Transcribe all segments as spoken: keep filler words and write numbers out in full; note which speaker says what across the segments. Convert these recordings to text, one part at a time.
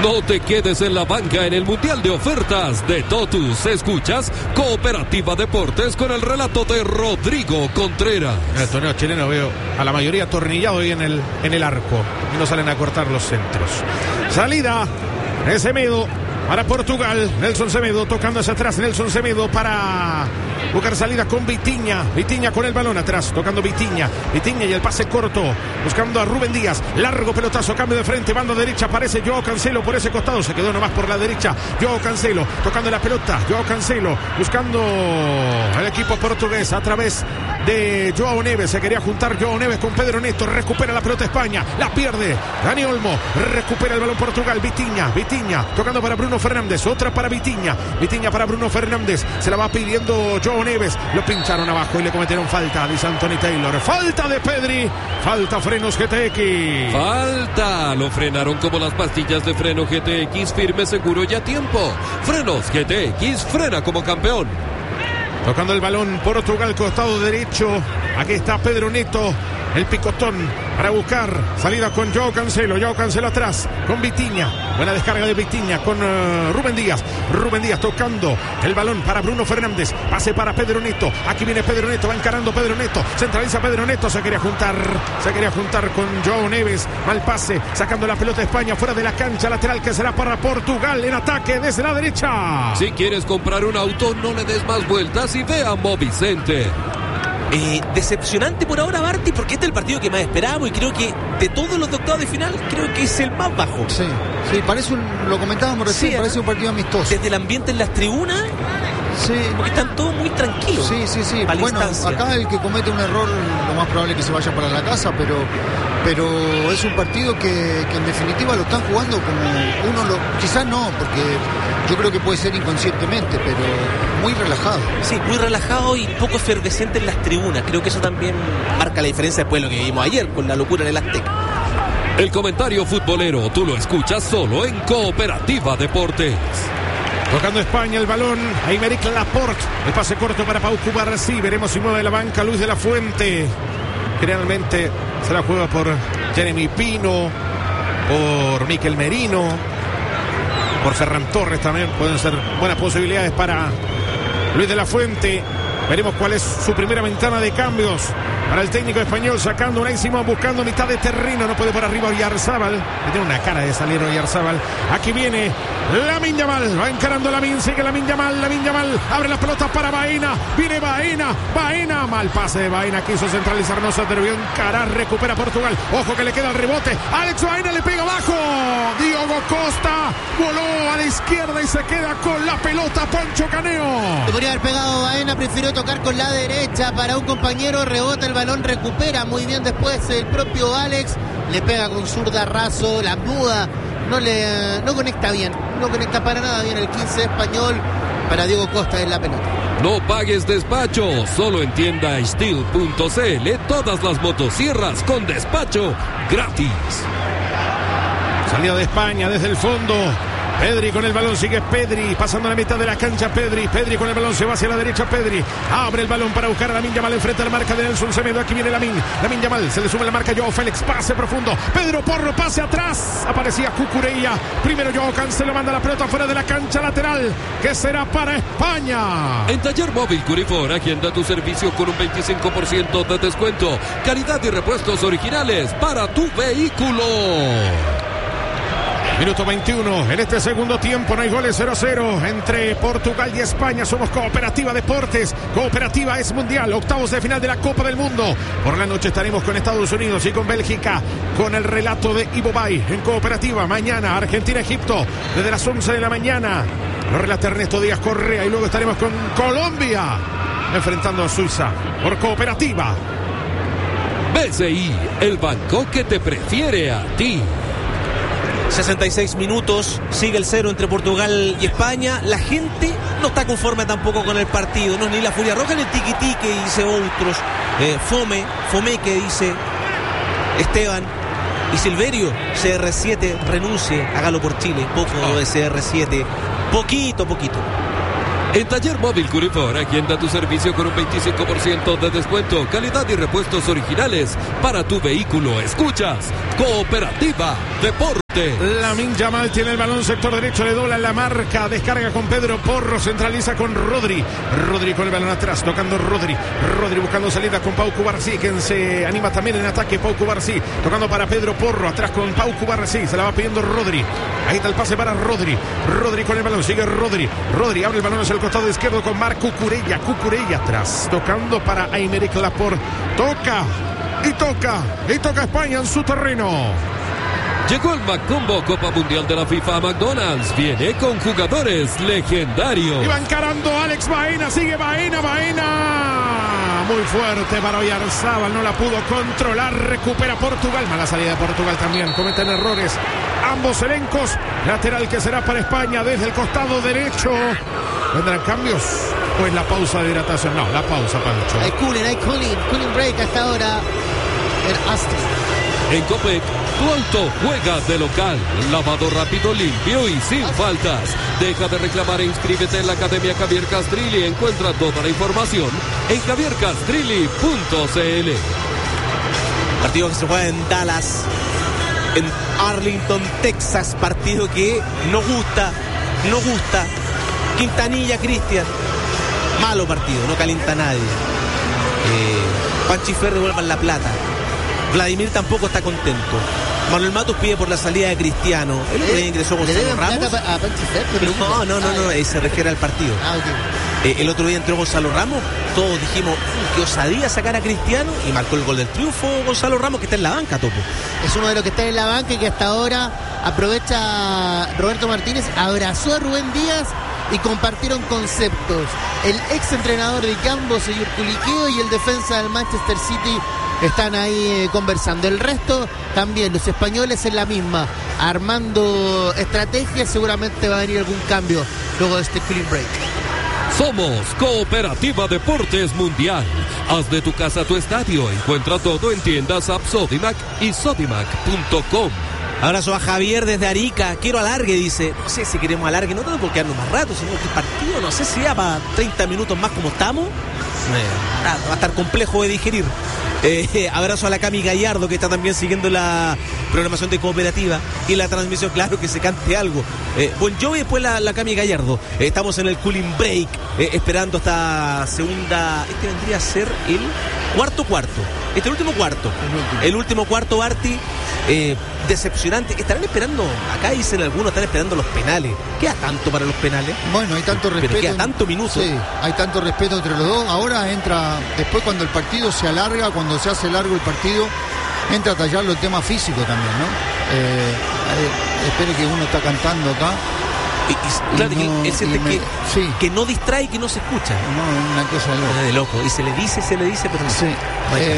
Speaker 1: No te quedes en la banca en el Mundial de Ofertas de Totus. Escuchas Cooperativa Deportes con el relato de Rodrigo Contreras.
Speaker 2: En el torneo chileno veo a la mayoría atornillado ahí en el, en el arco y no salen a cortar los centros. Salida de Semedo para Portugal. Nelson Semedo tocando hacia atrás. Nelson Semedo para buscar salida con Vitinha. Vitinha con el balón atrás, tocando Vitinha. Vitinha y el pase corto, buscando a Rubén Díaz. Largo pelotazo, cambio de frente, banda derecha. Aparece Joao Cancelo por ese costado. Se quedó nomás por la derecha. Joao Cancelo tocando la pelota. Joao Cancelo buscando al equipo portugués a través de Joao Neves. Se quería juntar Joao Neves con Pedro Neto. Recupera la pelota España. La pierde Dani Olmo. Recupera el balón Portugal. Vitinha. Vitinha tocando para Bruno Fernández. Otra para Vitinha. Vitinha para Bruno Fernández. Se la va pidiendo Joao Neves. Lo pincharon abajo y le cometieron falta. Dice Anthony Taylor. Falta de Pedri. Falta frenos G T X.
Speaker 1: Falta. Lo frenaron como las pastillas de freno G T X. Firme, seguro y a tiempo. Frenos G T X. Frena como campeón.
Speaker 2: Tocando el balón Portugal, costado derecho. Aquí está Pedro Neto. El picotón para buscar salida con Joao Cancelo. Joao Cancelo atrás con Vitinha. Buena descarga de Vitinha con uh, Rubén Díaz. Rubén Díaz tocando el balón para Bruno Fernández. Pase para Pedro Neto. Aquí viene Pedro Neto. Va encarando Pedro Neto. Centraliza Pedro Neto. Se quería juntar. Se quería juntar con Joao Neves. Mal pase. Sacando la pelota a España fuera de la cancha. Lateral que será para Portugal en ataque desde la derecha.
Speaker 1: Si quieres comprar un auto, no le des más vueltas y ve a Movicenter.
Speaker 3: Eh, decepcionante por ahora, Barty, porque este es el partido que más esperábamos y creo que de todos los de octavos de final, creo que es el más bajo.
Speaker 4: Sí, sí, parece un, lo comentábamos recién, sí, parece un partido amistoso.
Speaker 3: Desde el ambiente en las tribunas,
Speaker 4: sí,
Speaker 3: porque están todos muy tranquilos.
Speaker 4: Sí, sí, sí. Bueno, acá el que comete un error, lo más probable es que se vaya para la casa, pero, pero es un partido que, que en definitiva lo están jugando como uno lo, quizás no, porque yo creo que puede ser inconscientemente, pero muy relajado.
Speaker 3: Sí, muy relajado y poco efervescente en las tribunas. Creo que eso también marca la diferencia después de lo que vimos ayer con la locura del Azteca.
Speaker 1: El comentario futbolero tú lo escuchas solo en Cooperativa Deportes.
Speaker 2: Tocando España el balón, Aymeric Laporte. El pase corto para Pau Cubarsí. Veremos si mueve la banca Luis de la Fuente. Generalmente se la juega por Jeremy Pino, por Mikel Merino, por Ferran Torres también. Pueden ser buenas posibilidades para Luis de la Fuente. Veremos cuál es su primera ventana de cambios para el técnico español, sacando Unai Simón, buscando mitad de terreno. No puede por arriba Oyarzabal. Le tiene una cara de salir Oyarzabal. Aquí viene Lamine Yamal. Va encarando Lamine. Sigue Lamine Yamal. Lamine Yamal abre las pelotas para Baena. Viene Baena. Baena. Mal pase de Baena. Quiso centralizar. No se atrevió a encarar. Recupera Portugal. Ojo que le queda el rebote. Alex Baena le pega abajo. Diogo Costa voló a la izquierda y se queda con la pelota. Poncho Caneo.
Speaker 5: Le podría haber pegado Baena. Prefirió tocar con la derecha para un compañero. Rebota el balón, recupera muy bien después el propio Alex, le pega con zurda raso, la muda, no le no conecta bien, no conecta para nada bien el quince español. Para Diego Costa en la pelota.
Speaker 1: No pagues despacho, solo en tienda steel punto c l todas las motosierras con despacho gratis.
Speaker 2: Salida de España desde el fondo. Pedri con el balón, sigue Pedri, pasando la mitad de la cancha Pedri, Pedri con el balón, se va hacia la derecha Pedri, abre el balón para buscar a Lamine Yamal, enfrente a la marca de Nelson Semedo, aquí viene Lamine, Lamine Yamal, se le sube la marca Joao Félix, pase profundo, Pedro Porro, pase atrás, aparecía Cucurella, primero Joao Cancelo, manda la pelota fuera de la cancha lateral, que será para España.
Speaker 1: En Taller Móvil Curifor, agenda tu servicio con un veinticinco por ciento de descuento, calidad y repuestos originales para tu vehículo.
Speaker 2: Minuto veintiuno, en este segundo tiempo no hay goles, cero a cero entre Portugal y España. Somos Cooperativa Deportes, Cooperativa es mundial, octavos de final de la Copa del Mundo. Por la noche estaremos con Estados Unidos y con Bélgica, con el relato de Ivo Bay en Cooperativa. Mañana Argentina-Egipto, desde las once de la mañana, lo relata Ernesto Díaz Correa y luego estaremos con Colombia, enfrentando a Suiza por Cooperativa.
Speaker 1: B C I, el banco que te prefiere a ti.
Speaker 3: sesenta y seis minutos, sigue el cero entre Portugal y España. La gente no está conforme tampoco con el partido, no es ni la furia roja ni el tiquití que dice otros, eh, fome, fome que dice Esteban y Silverio. C R siete renuncie, hágalo por Chile, poco oh. de C R siete, poquito, poquito.
Speaker 1: En Taller Móvil Curifor, agenda tu servicio con un veinticinco por ciento de descuento, calidad y repuestos originales para tu vehículo. Escuchas Cooperativa Deportes. deporte.
Speaker 2: Lamine Yamal tiene el balón, sector derecho, le dobla la marca, descarga con Pedro Porro, centraliza con Rodri. Rodri con el balón atrás, tocando Rodri. Rodri buscando salida con Pau Cubarsí, quien se anima también en ataque. Pau Cubarsí, tocando para Pedro Porro, atrás con Pau Cubarsí, se la va pidiendo Rodri. Ahí está el pase para Rodri. Rodri con el balón, sigue Rodri. Rodri abre el balón hacia el costado izquierdo con Marc Cucurella. Cucurella atrás, tocando para Aymeric Laporte. Toca y toca y toca España en su terreno.
Speaker 1: Llegó el Macombo Copa Mundial de la FIFA a McDonald's. Viene con jugadores legendarios.
Speaker 2: Y va encarando Alex Baena. Sigue Baena, Baena. Muy fuerte para Oyarzabal. No la pudo controlar. Recupera Portugal. Mala salida de Portugal también. Cometen errores ambos elencos. Lateral que será para España desde el costado derecho. ¿Vendrán cambios? Pues la pausa de hidratación. No, la pausa, Pancho.
Speaker 5: Hay cooling, hay cooling. Cooling break hasta ahora. El Aston.
Speaker 1: En Copec, tu auto juega de local. Lavado rápido, limpio y sin faltas. Deja de reclamar e inscríbete en la Academia Javier Castrilli. Encuentra toda la información en javier castrilli punto c l.
Speaker 3: Partido que se juega en Dallas, en Arlington, Texas. Partido que no gusta, no gusta. Quintanilla, Cristian. Malo partido, no calienta nadie. Eh, Panchifer devuelvan la plata. Vladimir tampoco está contento. Manuel Matos pide por la salida de Cristiano. El otro día ingresó Gonzalo Ramos.
Speaker 5: A
Speaker 3: no, no, no, no, eh, se refiere al partido.
Speaker 5: Ah, okay.
Speaker 3: eh, el otro día entró Gonzalo Ramos. Todos dijimos, qué osadía sacar a Cristiano. Y marcó el gol del triunfo Gonzalo Ramos, que está en la banca, Topo.
Speaker 5: Es uno de los que está en la banca y que hasta ahora aprovecha Roberto Martínez. Abrazó a Rubén Díaz y compartieron conceptos. El ex entrenador de Campos, señor Culiqueo, y el defensa del Manchester City están ahí eh, conversando. El resto también, los españoles en la misma, armando estrategias. Seguramente va a venir algún cambio luego de este clean break.
Speaker 1: Somos Cooperativa Deportes Mundial. Haz de tu casa tu estadio. Encuentra todo en tiendas App Sodimac y sodimac punto com.
Speaker 3: Abrazo a Javier desde Arica. Quiero alargue, dice. No sé si queremos alargue, no tanto por quedarnos más rato, sino que el partido, no sé si ya para treinta minutos más como estamos. Eh, va a estar complejo de digerir. Eh, abrazo a la Cami Gallardo, que está también siguiendo la programación de Cooperativa y la transmisión. Claro, que se cante algo. Eh, Bon Jovi, después la, la Cami Gallardo. Eh, estamos en el cooling break, eh, esperando esta segunda. Este vendría a ser el cuarto cuarto. Este es el último cuarto. El último, el último cuarto, Barty. Eh, decepcionante. Estarán esperando, acá dicen algunos, están esperando los penales. ¿Queda tanto para los penales?
Speaker 4: Bueno, hay tanto respeto.
Speaker 3: Pero queda tanto minuto.
Speaker 4: Sí, hay tanto respeto entre los dos. Ahora entra, después cuando el partido se alarga, cuando se hace largo el partido, entra a tallarlo el tema físico también, ¿no? Eh, eh, espere que uno está cantando acá.
Speaker 3: Y, y, claro, y no, que, ese
Speaker 4: y
Speaker 3: me,
Speaker 4: que, sí.
Speaker 3: que no distrae, que no se escucha.
Speaker 4: No, una cosa de loco.
Speaker 3: de loco. Y se le dice, se le dice, pero no.
Speaker 4: Sí.
Speaker 3: No,
Speaker 4: eh,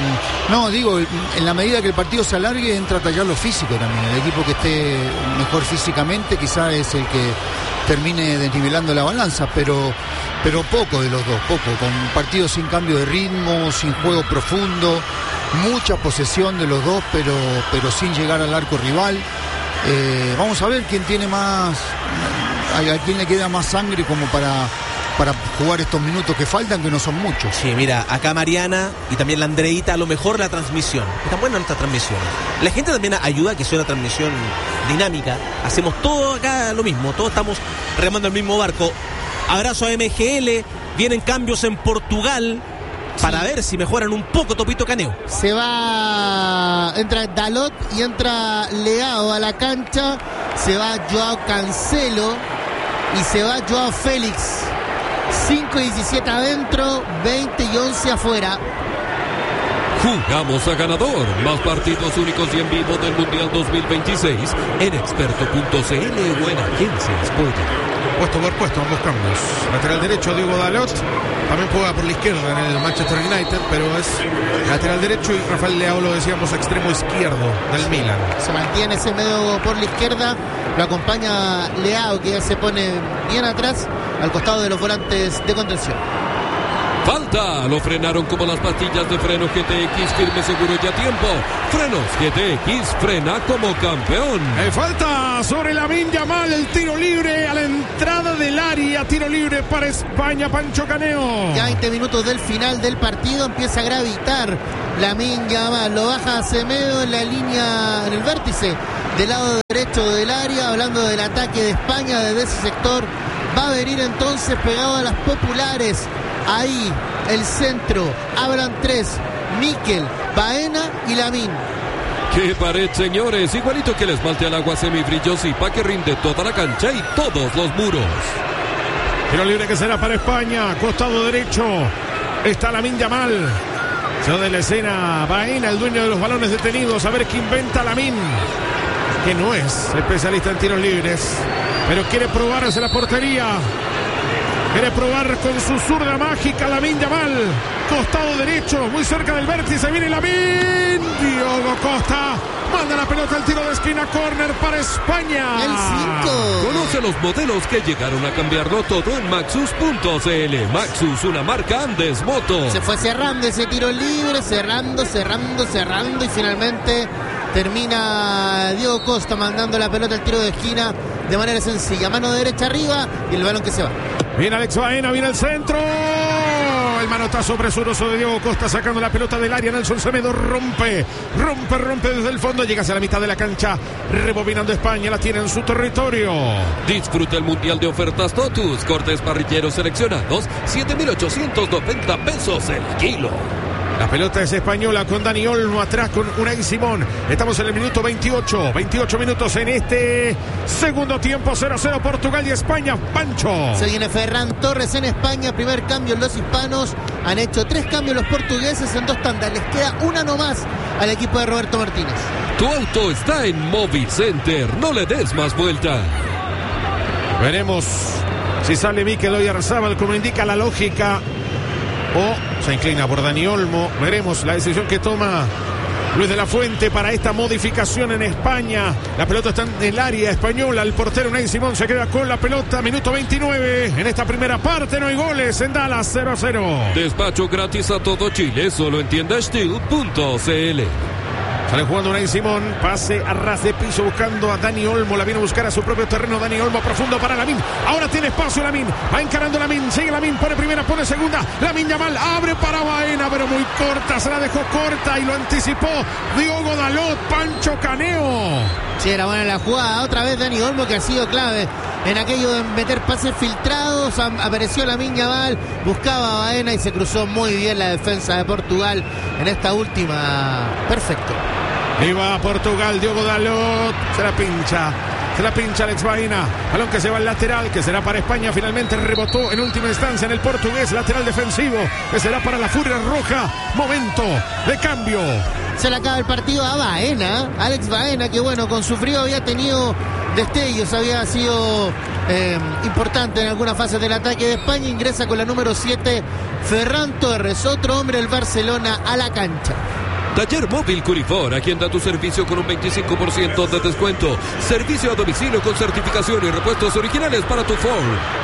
Speaker 4: no, digo, en la medida que el partido se alargue, entra a tallar lo físico también. El equipo que esté mejor físicamente quizás es el que termine desnivelando la balanza, pero, pero poco de los dos, poco. Con partidos sin cambio de ritmo, sin juego profundo, mucha posesión de los dos, pero, pero sin llegar al arco rival. Eh, vamos a ver quién tiene más, a, a quién le queda más sangre como para, para jugar estos minutos que faltan, que no son muchos.
Speaker 3: Sí, mira, acá Mariana y también la Andreita, a lo mejor la transmisión. Está buena nuestra transmisión. La gente también ayuda a que sea una transmisión dinámica. Hacemos todo acá lo mismo, todos estamos remando el mismo barco. Abrazo a M G L, vienen cambios en Portugal. Para sí. ver si mejoran un poco Topito Caneo.
Speaker 5: Se va, entra Dalot y entra Leao a la cancha. Se va Joao Cancelo y se va Joao Félix. cinco y diecisiete adentro, veinte y once afuera.
Speaker 1: Jugamos a ganador. Más partidos únicos y en vivo del Mundial dos mil veintiséis en experto punto c l o en Agencias Poder.
Speaker 2: Puesto por puesto, ambos cambios. Lateral derecho, Diego Dalot. También juega por la izquierda en el Manchester United, pero es lateral derecho, y Rafael Leao, lo decíamos, extremo izquierdo del Milan.
Speaker 5: Se mantiene ese medio por la izquierda. Lo acompaña Leao, que ya se pone bien atrás, al costado de los volantes de contención.
Speaker 1: Falta, lo frenaron como las pastillas de freno G T X, firme, seguro y a tiempo. Frenos G T X, frena como campeón.
Speaker 2: Eh, falta sobre Lamine Yamal, el tiro libre a la entrada del área, tiro libre para España, Pancho Caneo.
Speaker 5: Ya veinte minutos del final del partido, empieza a gravitar Lamine Yamal, lo baja a Semedo en la línea, en el vértice del lado derecho del área, hablando del ataque de España desde ese sector. Va a venir entonces pegado a las populares. Ahí el centro, hablan tres, Mikel, Baena y Lamine.
Speaker 1: ¡Qué pared, señores! Igualito que el esmalte al agua semifrillosipa que rinde toda la cancha y todos los muros.
Speaker 2: Tiro libre que será para España, costado derecho. Está Lamine Yamal. Se de la escena Baena, el dueño de los balones detenidos. A ver qué inventa Lamine, que no es especialista en tiros libres, pero quiere probarse la portería. Quiere probar con su zurda mágica Lamine Yamal. Costado derecho, muy cerca del vértice. Viene Lamine. Diogo Costa manda la pelota al tiro de esquina. Córner para España.
Speaker 5: El cinco.
Speaker 1: Conoce los modelos que llegaron a cambiarlo todo en Maxus punto c l. Maxus, una marca Andes Moto.
Speaker 5: Se fue cerrando ese tiro libre, cerrando, cerrando, cerrando y finalmente termina Diogo Costa mandando la pelota al tiro de esquina de manera sencilla. Mano derecha arriba y el balón que se va.
Speaker 2: Viene Alex Baena, viene el centro. El manotazo presuroso de Diogo Costa sacando la pelota del área. Nelson Semedo rompe, rompe, rompe desde el fondo. Llega hacia la mitad de la cancha. Rebobinando España, la tiene en su territorio.
Speaker 1: Disfruta el Mundial de Ofertas Totus. Cortes parrilleros seleccionados, siete mil ochocientos noventa pesos el kilo.
Speaker 2: La pelota es española con Dani Olmo atrás con Unai Simón. Estamos en el minuto veintiocho. veintiocho minutos en este segundo tiempo. cero a cero Portugal y España. Pancho.
Speaker 5: Se viene Ferran Torres en España. Primer cambio en los hispanos. Han hecho tres cambios los portugueses en dos tandas. Les queda una nomás al equipo de Roberto Martínez.
Speaker 1: Tu auto está en Movicenter. No le des más vuelta.
Speaker 2: Veremos si sale Mikel Oyarzabal como indica la lógica, o se inclina por Dani Olmo. Veremos la decisión que toma Luis de la Fuente para esta modificación en España. La pelota está en el área española. El portero Unai Simón se queda con la pelota. Minuto veintinueve. En esta primera parte no hay goles en Dallas. cero a cero.
Speaker 1: Despacho gratis a todo Chile. Solo en tienda steel punto c l.
Speaker 2: Sale jugando Unai Simón, pase a ras de piso buscando a Dani Olmo, la viene a buscar a su propio terreno. Dani Olmo profundo para Lamine, ahora tiene espacio Lamine, va encarando Lamine, sigue Lamine, pone primera, pone segunda, Lamine Yamal abre para Baena, pero muy corta, se la dejó corta y lo anticipó Diogo Dalot. Pancho Caneo.
Speaker 5: Sí, era buena la jugada, otra vez Dani Olmo, que ha sido clave en aquello de meter pases filtrados. Apareció Lamine Yamal, buscaba a Baena y se cruzó muy bien la defensa de Portugal en esta última. Perfecto.
Speaker 2: Y va a Portugal, Diogo Dalot, se la pincha, se la pincha Alex Baena, balón que se va al lateral, que será para España, finalmente rebotó en última instancia en el portugués, lateral defensivo, que será para la Furia Roja, momento de cambio.
Speaker 5: Se le acaba el partido a Baena, Alex Baena, que bueno, con su frío había tenido destellos, había sido eh, importante en algunas fases del ataque de España. Ingresa con la número siete, Ferran Torres, otro hombre del Barcelona a la cancha.
Speaker 1: Taller Móvil Curifor, agenda tu servicio con un veinticinco por ciento de descuento. Servicio a domicilio con certificación y repuestos originales para tu Ford.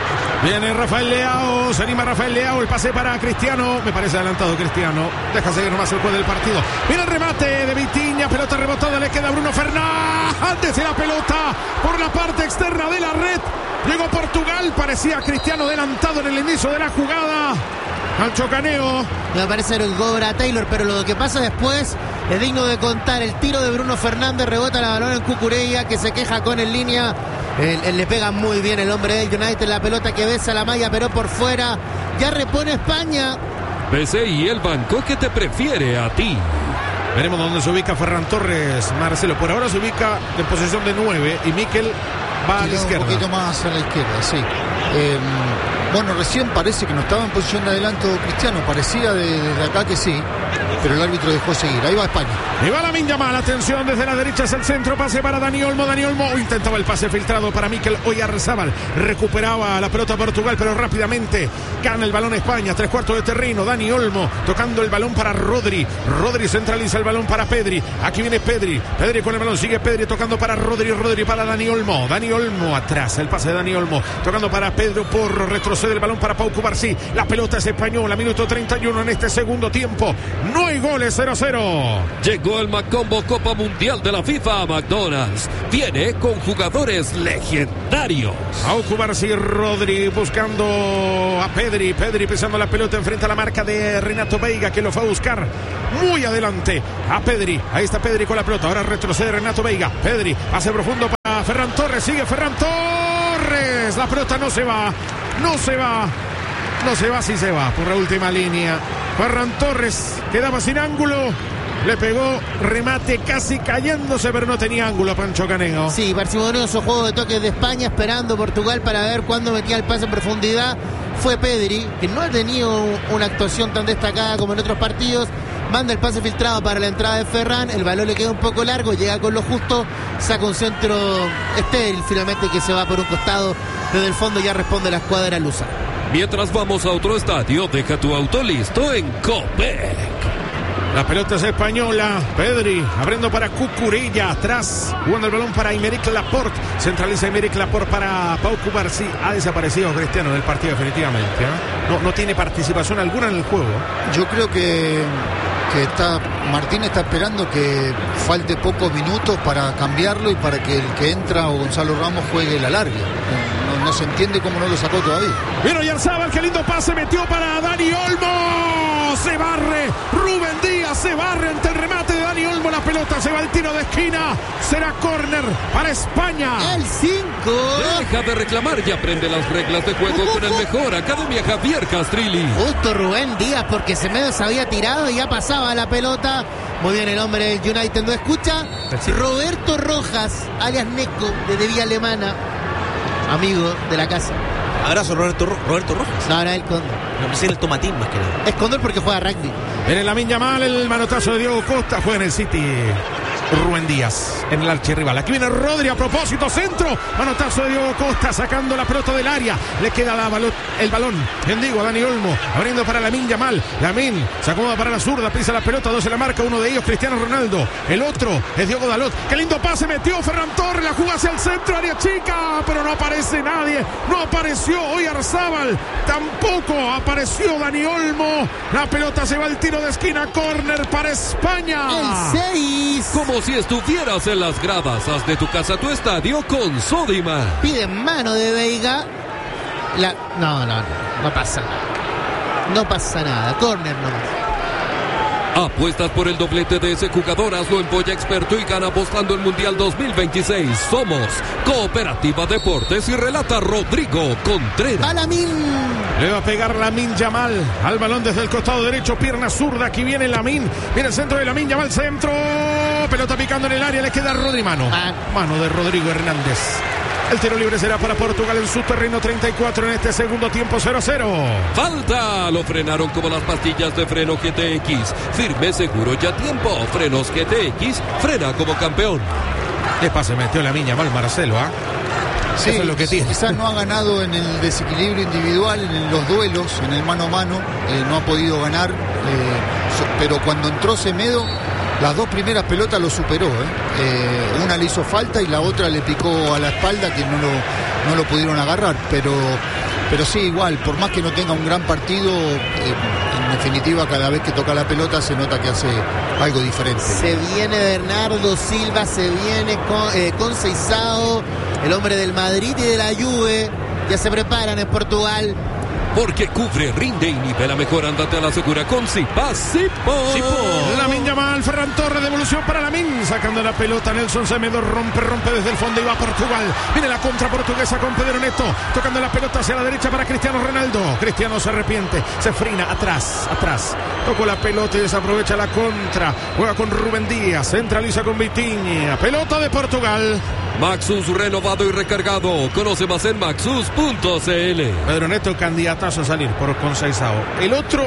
Speaker 2: Viene Rafael Leao, se anima Rafael Leao, el pase para Cristiano, me parece adelantado Cristiano, deja seguir nomás el juego del partido. Viene el remate de Vitinha, pelota rebotada, le queda a Bruno Fernández y la pelota por la parte externa de la red. Llegó Portugal, parecía Cristiano adelantado en el inicio de la jugada. Pancho Caneo.
Speaker 5: Me parece que cobra Taylor, pero lo que pasa después es digno de contar. El tiro de Bruno Fernández, rebota la balón en Cucurella, que se queja con el línea. Él, él le pega muy bien el hombre del United, la pelota que besa la malla, pero por fuera. Ya repone España.
Speaker 1: B C I, el banco que te prefiere a ti.
Speaker 2: Veremos dónde se ubica Ferran Torres, Marcelo. Por ahora se ubica en posición de nueve y Mikel va a la izquierda.
Speaker 4: Un poquito más a la izquierda, sí. Eh, bueno, recién parece que no estaba en posición de adelanto Cristiano. Parecía desde de, de acá que sí, pero el árbitro dejó seguir. Ahí va España.
Speaker 2: Y va Lamine Yamal, atención desde la derecha hacia el centro, pase para Dani Olmo, Dani Olmo intentaba el pase filtrado para Mikel Oyarzabal, recuperaba la pelota Portugal, pero rápidamente gana el balón España, tres cuartos de terreno, Dani Olmo tocando el balón para Rodri, Rodri centraliza el balón para Pedri, aquí viene Pedri, Pedri con el balón, sigue Pedri tocando para Rodri, Rodri para Dani Olmo, Dani Olmo atrás, el pase de Dani Olmo, tocando para Pedro Porro, retrocede el balón para Pau Cubarsí, la pelota es española, minuto treinta y uno en este segundo tiempo, No hay goles, cero a cero.
Speaker 1: Llegó el Macombo Copa Mundial de la FIFA a McDonald's. Viene con jugadores legendarios.
Speaker 2: Aucubarsi, Rodri buscando a Pedri. Pedri pisando la pelota enfrente a la marca de Renato Veiga, que lo fue a buscar muy adelante a Pedri. Ahí está Pedri con la pelota. Ahora retrocede Renato Veiga. Pedri hace profundo para Ferran Torres. Sigue Ferran Torres. La pelota no se va. No se va. No se va, sí se va por la última línea. Ferran Torres quedaba sin ángulo. Le pegó remate casi cayéndose, pero no tenía ángulo Pancho Caneo.
Speaker 5: Sí, parsimonioso juego de toques de España, esperando Portugal para ver cuándo metía el pase en profundidad. Fue Pedri, que no ha tenido una actuación tan destacada como en otros partidos. Manda el pase filtrado para la entrada de Ferran. El balón le queda un poco largo, llega con lo justo. Saca un centro estéril finalmente que se va por un costado. Desde el fondo ya responde la escuadra lusa.
Speaker 1: Mientras vamos a otro estadio, deja tu auto listo en Copec.
Speaker 2: La pelota es española. Pedri abriendo para Cucurella. Atrás, jugando el balón para Aymeric Laporte. Centraliza Aymeric Laporte para Pau Cubarsí. Ha desaparecido Cristiano del partido definitivamente, ¿eh? No, no tiene participación alguna en el juego.
Speaker 4: Yo creo que, que está Martín está esperando que falte pocos minutos para cambiarlo y para que el que entra o Gonzalo Ramos juegue la larga. No, no se entiende cómo no lo sacó todavía.
Speaker 2: Vino Yarzábal, qué lindo pase metió para Dani Olmo. Se barre Rubén Díaz, se barre ante el remate de Dani Olmo. La pelota se va al tiro de esquina. Será córner para España.
Speaker 5: El cinco.
Speaker 1: Deja de reclamar y aprende las reglas de juego con el mejor. Academia Javier Castrilli.
Speaker 5: Justo Rubén Díaz, porque Semedo se había tirado y ya pasaba la pelota. Muy bien el hombre del United, ¿no escucha? Sí. Roberto Rojas, alias Neco, de Villa Alemana, amigo de la casa.
Speaker 3: Abrazo Roberto, Roberto Rojas.
Speaker 5: No, no, el Cóndor.
Speaker 3: No, me el tomatín más que nada.
Speaker 5: Es Cóndor porque juega rugby.
Speaker 2: En Lamine Yamal, el manotazo de Diego Costa. Juega en el City Rubén Díaz, en el archirrival. Aquí viene Rodri a propósito, centro. Manotazo de Diego Costa, sacando la pelota del área. Le queda la balo- el balón, bendigo a Dani Olmo, abriendo para Lamine Yamal. Lamine se acomoda para la zurda, pisa la pelota, dos en la marca, uno de ellos Cristiano Ronaldo. El otro es Diogo Dalot. Qué lindo pase metió Ferran Torres, la jugada hacia el centro, área chica, pero no aparece nadie. No apareció hoy Arzábal, tampoco apareció Dani Olmo. La pelota se va al tiro de esquina, córner para España.
Speaker 5: El seis.
Speaker 1: Como si estuvieras en las gradas, haz de tu casa tu estadio con Sodimac.
Speaker 5: Pide mano de Veiga. La... No, no, no, no pasa nada. No pasa nada, córner nomás.
Speaker 1: Apuestas por el doblete de ese jugador, hazlo en Polla Experto y gana apostando el Mundial dos mil veintiséis. Somos Cooperativa Deportes y relata Rodrigo Contreras.
Speaker 5: A Lamine.
Speaker 2: Le va a pegar Lamine Yamal al balón desde el costado derecho, pierna zurda. Aquí viene Lamine, viene el centro de Lamine Yamal, centro, pelota picando en el área, le queda Rodri, mano.
Speaker 5: Ah.
Speaker 2: Mano de Rodrigo Hernández. El tiro libre será para Portugal en su terreno, treinta y cuatro en este segundo tiempo, cero a cero.
Speaker 1: Falta, lo frenaron como las pastillas de freno G T X. Firme, seguro y a tiempo. Frenos G T X, frena como campeón.
Speaker 2: ¿Qué pase metió Lamine Yamal, Marcelo? ¿Ah?
Speaker 4: Sí,
Speaker 2: eso es lo que tiene.
Speaker 4: Quizás no ha ganado en el desequilibrio individual, en los duelos, en el mano a mano, eh, no ha podido ganar, eh, so, pero cuando entró Semedo, las dos primeras pelotas lo superó, ¿eh? Eh, una le hizo falta y la otra le picó a la espalda, que no lo, no lo pudieron agarrar, pero, pero sí, igual, por más que no tenga un gran partido, eh, en definitiva cada vez que toca la pelota se nota que hace algo diferente.
Speaker 5: Se viene Bernardo Silva, se viene con, eh, Conceição, el hombre del Madrid y de la Juve. Ya se preparan en Portugal.
Speaker 1: Porque cubre, rinde y nivela mejor. Ándate a la segura con Zipa, Zipo.
Speaker 2: Lamine Yamal, Ferran Torres, devolución para Lamine, sacando la pelota. Nelson Semedo rompe, rompe desde el fondo y va a Portugal. Viene la contra portuguesa con Pedro Neto, tocando la pelota hacia la derecha para Cristiano Ronaldo. Cristiano se arrepiente, se frina, atrás, atrás. Tocó la pelota y desaprovecha la contra. Juega con Rubén Díaz, centraliza con Vitinha. Pelota de Portugal.
Speaker 1: Maxus renovado y recargado. Conoce más en maxus punto c l.
Speaker 2: Pedro Neto, candidatazo a salir por Conceição. El otro,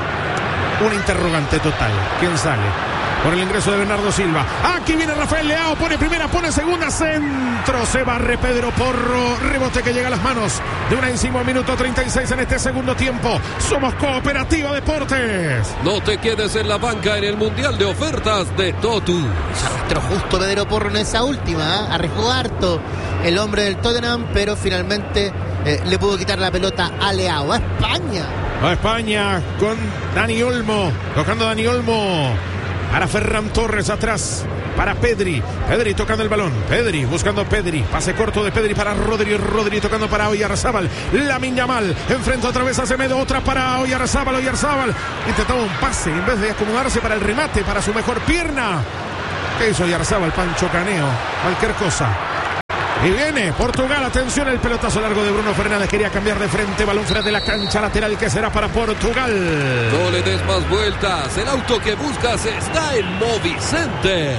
Speaker 2: un interrogante total. ¿Quién sale? Por el ingreso de Bernardo Silva. Aquí viene Rafael Leao, pone primera, pone segunda, centro. Se barre Pedro Porro. Rebote que llega a las manos de una encima, minuto treinta y seis en este segundo tiempo. Somos Cooperativa Deportes.
Speaker 1: No te quedes en la banca en el Mundial de Ofertas de Totus.
Speaker 5: Se arrastró justo Pedro Porro en esa última, ¿eh? Arriesgó harto el hombre del Tottenham, pero finalmente eh, le pudo quitar la pelota a Leao. A España.
Speaker 2: A España con Dani Olmo. Tocando Dani Olmo. Para Ferran Torres atrás. Para Pedri. Pedri tocando el balón. Pedri buscando Pedri. Pase corto de Pedri para Rodri. Rodri tocando para Oyarzábal. Lamine Yamal. Enfrenta otra vez a Semedo. Otra para Oyarzábal. Oyarzábal. Intentaba un pase en vez de acomodarse para el remate. Para su mejor pierna. ¿Qué hizo Oyarzábal? Pancho Caneo. Cualquier cosa. Y viene Portugal, atención, el pelotazo largo de Bruno Fernández, quería cambiar de frente, balón fuera de la cancha, lateral que será para Portugal.
Speaker 1: No le des más vueltas, el auto que buscas está en Movicenter.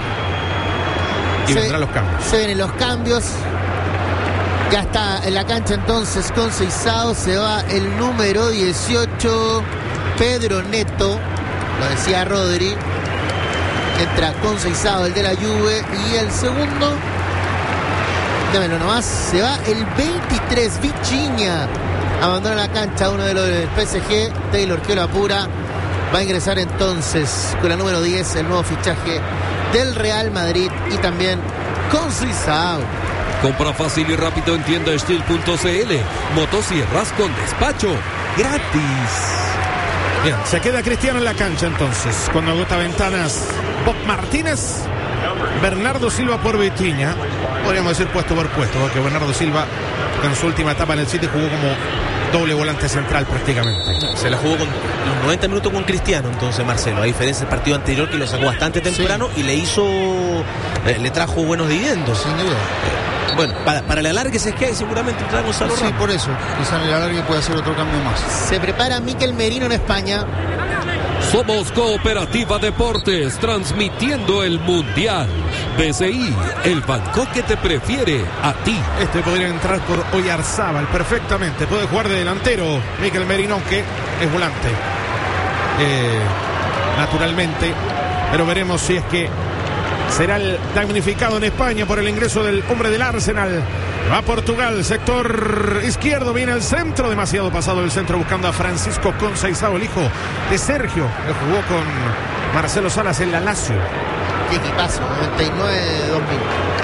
Speaker 2: Y
Speaker 5: se,
Speaker 2: vendrán los cambios.
Speaker 5: Se vienen los cambios. Ya está en la cancha entonces con Seisao, se va el número dieciocho, Pedro Neto, lo decía Rodri, entra con Seisao, el de la Juve, y el segundo... Démelo nomás, se va el veintitrés, Vichiña. Abandona la cancha uno de los del P S G, Taylor que lo apura. Va a ingresar entonces con la número diez, el nuevo fichaje del Real Madrid y también con Seisao.
Speaker 1: Compra fácil y rápido en tienda steel punto c l. Motosierras con despacho gratis.
Speaker 2: Bien, se queda Cristiano en la cancha entonces. Cuando agota ventanas, Bob Martínez. Bernardo Silva por Vitinha. Podríamos decir puesto por puesto, porque Bernardo Silva en su última etapa en el City jugó como doble volante central prácticamente.
Speaker 3: Se la jugó con los noventa minutos con Cristiano, entonces Marcelo, a diferencia del partido anterior que lo sacó bastante temprano, sí, y le hizo, eh, le trajo buenos dividendos.
Speaker 4: Sin duda.
Speaker 3: Eh, bueno, para, para el alargue se es que hay seguramente trae Gonzalo
Speaker 4: Sí,
Speaker 3: Ramos.
Speaker 4: por eso. Quizá en el alargue puede hacer otro cambio más.
Speaker 5: Se prepara Mikel Merino en España.
Speaker 1: Somos Cooperativa Deportes, transmitiendo el Mundial. B C I, el banco que te prefiere a ti.
Speaker 2: Este podría entrar por Oyarzábal perfectamente. Puede jugar de delantero Mikel Merino, que es volante. Eh, naturalmente. Pero veremos si es que será el damnificado en España por el ingreso del hombre del Arsenal. Va a Portugal, sector izquierdo, viene el centro, demasiado pasado el centro buscando a Francisco Conceição, el hijo de Sergio, que jugó con Marcelo Salas en la Lazio.
Speaker 5: Qué equipazo, noventa y nueve dos mil.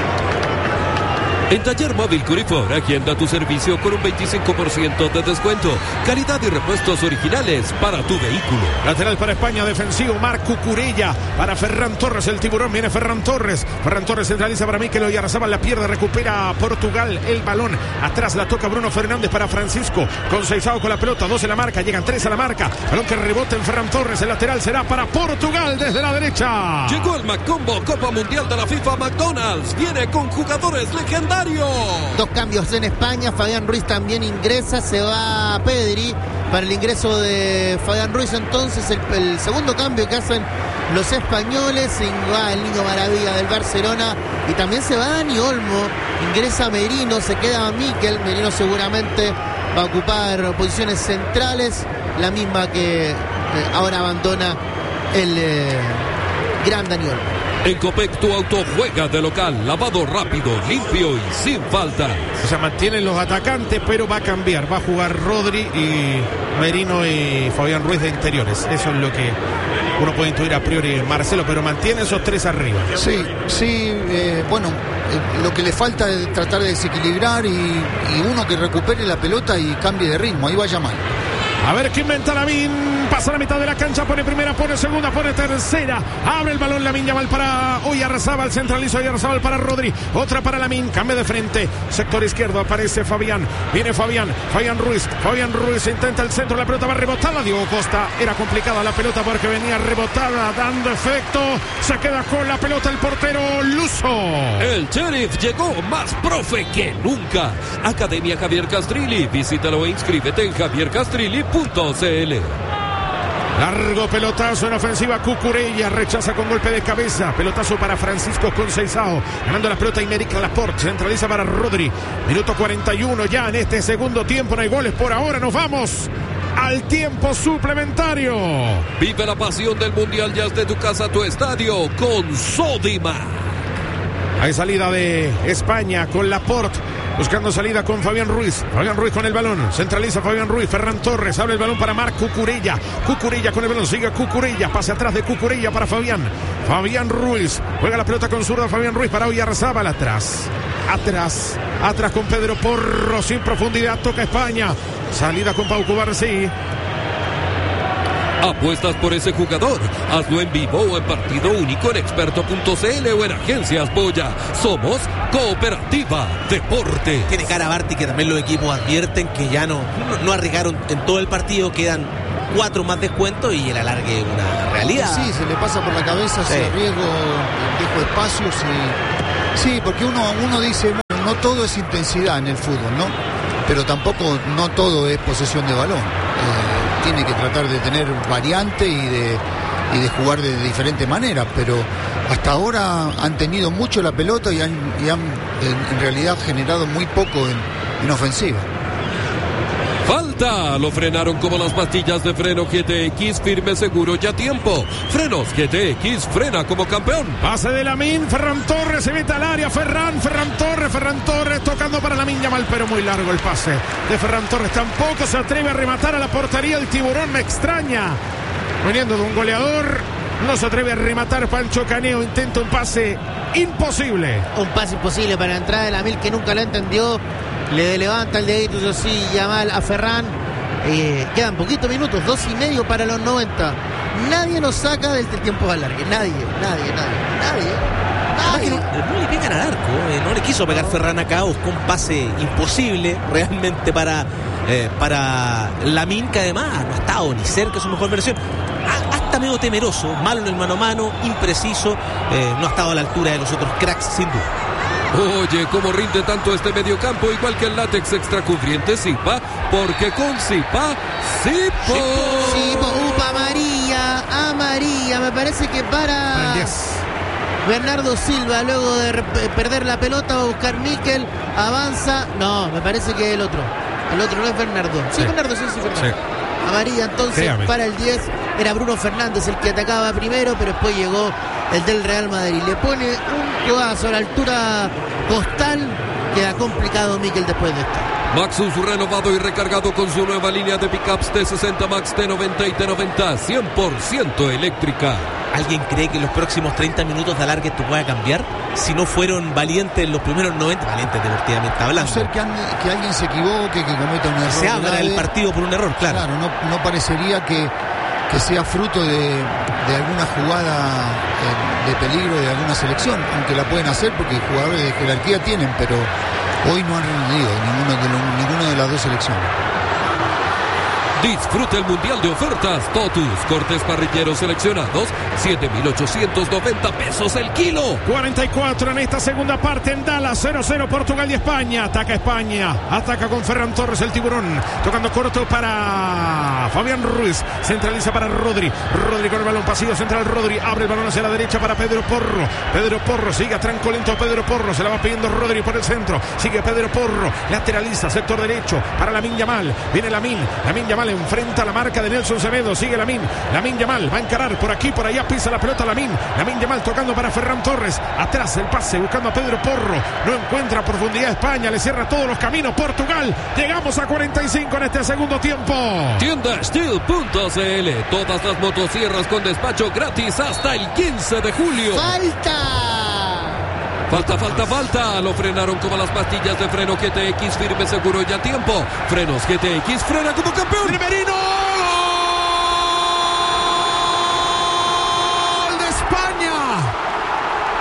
Speaker 1: En Taller Móvil Curifor, agenda tu servicio con un veinticinco por ciento de descuento. Calidad y repuestos originales para tu vehículo.
Speaker 2: Lateral para España, defensivo, Marc Cucurella. Para Ferran Torres, el tiburón, viene Ferran Torres. Ferran Torres centraliza para Mikel Oyarzábal, la pierde, recupera Portugal el balón. Atrás la toca Bruno Fernández para Francisco. Conceição con la pelota, dos en la marca, llegan tres a la marca. Balón que rebota en Ferran Torres, el lateral será para Portugal desde la derecha.
Speaker 1: Llegó el Macombo, Copa Mundial de la FIFA McDonald's. Viene con jugadores legendarios.
Speaker 5: Dos cambios en España, Fabián Ruiz también ingresa, se va Pedri para el ingreso de Fabián Ruiz, entonces el, el segundo cambio que hacen los españoles, se va el niño maravilla del Barcelona y también se va Dani Olmo, ingresa Merino, se queda Mikel, Merino seguramente va a ocupar posiciones centrales, la misma que eh, ahora abandona el eh, gran Dani Olmo.
Speaker 1: En Copec tu auto juega de local, lavado rápido, limpio y sin faltas.
Speaker 2: O sea, mantienen los atacantes, pero va a cambiar. Va a jugar Rodri y Merino y Fabián Ruiz de interiores. Eso es lo que uno puede intuir a priori, Marcelo, pero mantiene esos tres arriba.
Speaker 4: Sí, sí, eh, bueno, eh, lo que le falta es tratar de desequilibrar y, y uno que recupere la pelota y cambie de ritmo. Ahí vaya mal.
Speaker 2: A ver qué inventa Lamine. Pasa la mitad de la cancha, pone primera, pone segunda, pone tercera. Abre el balón Lamine Yamal para Oyarzábal. Centraliza Oyarzábal para Rodri. Otra para Lamine. Cambia de frente. Sector izquierdo aparece Fabián. Viene Fabián. Fabián Ruiz. Fabián Ruiz intenta el centro. La pelota va rebotada. Diego Costa. Era complicada la pelota porque venía rebotada, dando efecto. Se queda con la pelota el portero Luso.
Speaker 1: El Sheriff llegó más profe que nunca. Academia Javier Castrilli. Visítalo e inscríbete en javier castrilli punto c l.
Speaker 2: Largo pelotazo en ofensiva, Cucurella rechaza con golpe de cabeza. Pelotazo para Francisco Conceição. Ganando la pelota Aymeric Laporte. Centraliza para Rodri. Minuto cuarenta y uno ya en este segundo tiempo. No hay goles por ahora. Nos vamos al tiempo suplementario.
Speaker 1: Vive la pasión del Mundial ya desde tu casa a tu estadio con Sodima.
Speaker 2: Hay salida de España con Laporte. Buscando salida con Fabián Ruiz. Fabián Ruiz con el balón. Centraliza Fabián Ruiz. Ferran Torres. Abre el balón para Marc Cucurella. Cucurella con el balón. Sigue Cucurella. Pase atrás de Cucurella para Fabián. Fabián Ruiz. Juega la pelota con zurda Fabián Ruiz para Oyarzábal. Atrás. Atrás. Atrás con Pedro Porro. Sin profundidad. Toca España. Salida con Pau Cubarsí.
Speaker 1: ¿Apuestas por ese jugador? Hazlo en vivo o en partido único en experto punto c l o en Agencias Boya. Somos Cooperativa Deporte.
Speaker 3: Tiene cara Barty que también los equipos advierten que ya no, no, no arriesgaron en todo el partido, quedan cuatro más descuentos y el alargue es una realidad.
Speaker 4: Sí, se le pasa por la cabeza si
Speaker 3: Sí.
Speaker 4: arriesgo, dejo espacios y... Sí, porque uno, uno dice, bueno, no todo es intensidad en el fútbol, ¿no? Pero tampoco no todo es posesión de balón. Eh, tiene que tratar de tener variante y de, y de jugar de diferentes maneras, pero hasta ahora han tenido mucho la pelota y han, y han en, en realidad generado muy poco en, en ofensiva.
Speaker 1: Falta, lo frenaron como las pastillas de freno G T X, firme, seguro y a tiempo. Frenos G T X, frena como campeón.
Speaker 2: Pase de Lamine, Ferran Torres se mete al área, Ferran, Ferran Torres, Ferran Torres tocando para Lamine Yamal, pero muy largo el pase de Ferran Torres, tampoco se atreve a rematar a la portería el tiburón, me extraña, viniendo de un goleador, no se atreve a rematar Pancho Caneo, intenta un pase imposible.
Speaker 5: Un pase imposible para la entrada de la Mil que nunca lo entendió. Le levanta el dedito, yo sí, Yamal a Ferran. Eh, quedan poquitos minutos, dos y medio para los noventa. Nadie nos saca del tiempo de alargue. Nadie, nadie, nadie, nadie.
Speaker 3: Nadie. No, no le pegan al arco, eh, no le quiso pegar Ferran acá, buscó un pase imposible realmente para, eh, para Lamine, que además no ha estado ni cerca de su mejor versión. Ha, hasta medio temeroso, malo en el mano a mano, impreciso, eh, no ha estado a la altura de los otros cracks, sin duda.
Speaker 1: Oye, cómo rinde tanto este mediocampo, igual que el látex extracubriente Zipa, porque con Zipa, Zipo.
Speaker 5: Sí, upa, amarilla, amarilla, me parece que para Bernardo Silva, luego de re- perder la pelota, va a buscar Mikel, avanza, no, me parece que el otro, el otro no es Bernardo, sí,
Speaker 2: Sí.
Speaker 5: Bernardo, sí, sí, Bernardo.
Speaker 2: Sí.
Speaker 5: Amarilla entonces
Speaker 2: Créame.
Speaker 5: para el diez, era Bruno Fernández el que atacaba primero, pero después llegó el del Real Madrid, le pone un codazo a la altura costal, queda complicado Mikel después de esto.
Speaker 1: Maxus renovado y recargado con su nueva línea de pickups T sesenta Max, T noventa y T noventa, cien por ciento eléctrica.
Speaker 3: ¿Alguien cree que en los próximos treinta minutos de alargue esto pueda cambiar? Si no fueron valientes en los primeros noventa, valientes deportivamente
Speaker 4: A no
Speaker 3: hablando.
Speaker 4: ser que, ande- que alguien se equivoque, que cometa un error.
Speaker 3: Se abra
Speaker 4: grave.
Speaker 3: el partido por un error, claro.
Speaker 4: Claro, no, no parecería que, que sea fruto de, de alguna jugada eh, de peligro de alguna selección, aunque la pueden hacer porque jugadores de jerarquía tienen, pero hoy no han rendido ninguno de, lo- ninguno de las dos selecciones.
Speaker 1: Disfruta el mundial de ofertas Totus, cortes parrilleros seleccionados, siete mil ochocientos noventa pesos el kilo.
Speaker 2: cuarenta y cuatro en esta segunda parte en Dallas, cero cero Portugal y España. Ataca España, ataca con Ferran Torres el tiburón, tocando corto para Fabián Ruiz, centraliza para Rodri, Rodri con el balón pasillo central, Rodri abre el balón hacia la derecha para Pedro Porro, Pedro Porro sigue a tranco lento Pedro Porro, se la va pidiendo Rodri por el centro, sigue Pedro Porro, lateraliza sector derecho para Lamine Yamal, viene Lamine, Lamine Yamal enfrenta la marca de Nelson Semedo, sigue Lamine, Lamine Yamal va a encarar por aquí, por allá, pisa la pelota Lamine, Lamine Yamal tocando para Ferran Torres, atrás el pase buscando a Pedro Porro, no encuentra profundidad España, le cierra todos los caminos Portugal, llegamos a cuarenta y cinco en este segundo tiempo.
Speaker 1: Tienda Steel punto c l, todas las motosierras con despacho gratis hasta el quince de julio.
Speaker 5: ¡Falta!
Speaker 1: Falta, falta, falta. Lo frenaron como las pastillas de freno G T X, firme, seguro y a tiempo. Frenos G T X, frena como campeón.
Speaker 2: Merino.